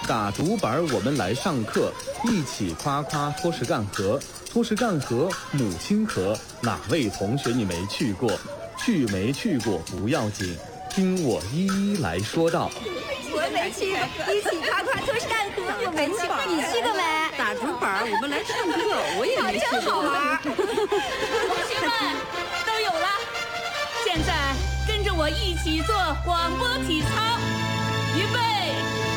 打竹板我们来上课，一起夸夸脱实干河。脱实干河母亲河，哪位同学你没去过？去没去过不要紧，听我一一来说道。 我没去，一起夸夸脱实干河。我没去，你去过没？ 打竹板我们来上课，我也没去过。 真好玩。 同学们都有了，现在跟着我一起做广播体操，预备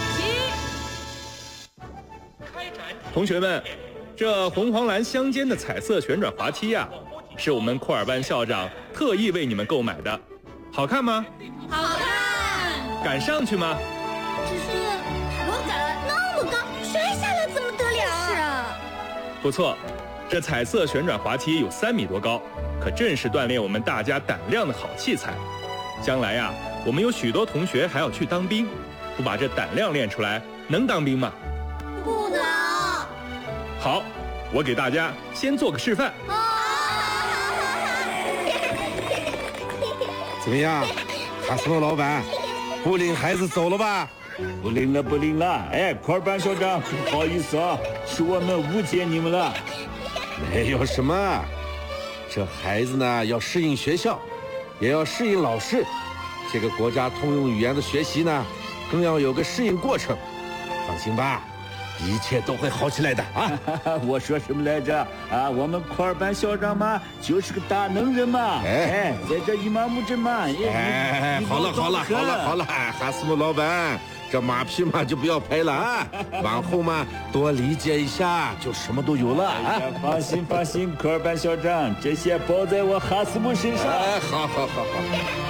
起！ 同学们，这红黄蓝相间的彩色旋转滑梯呀，是我们库尔班校长特意为你们购买的，好看吗？ 好看。 敢上去吗？ 只是我敢，那么高，摔下来怎么得了啊？是啊。 不错，这彩色旋转滑梯有3米多高，可正是锻炼我们大家胆量的好器材。将来呀，我们有许多同学还要去当兵，不把这胆量练出来，能当兵吗？ 不能。 好，我给大家先做个示范。 怎么样，哈斯诺老板，不领孩子走了吧？ 不领了，不领了。哎，库尔班校长，不好意思啊，是我们误解你们了。 没有什么，这孩子呢要适应学校，也要适应老师。这个国家通用语言的学习呢，更要有个适应过程。放心吧，一切都会好起来的啊！ 我说什么来着？啊，我们库尔班校长嘛，就是个大能人嘛。哎，在这伊玛目镇嘛。 哎，好了，哈斯诺老板，这马屁嘛就不要拍了啊，往后嘛多理解一下，就什么都有了啊。 放心，库尔班校长，这些包在我哈斯姆身上。 哎，好。